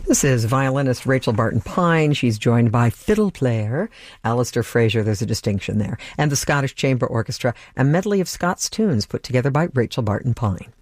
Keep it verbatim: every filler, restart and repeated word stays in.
This is violinist Rachel Barton Pine. She's joined by fiddle player Alistair Fraser. There's a distinction there. And the Scottish Chamber Orchestra, a medley of Scots tunes put together by Rachel Barton Pine.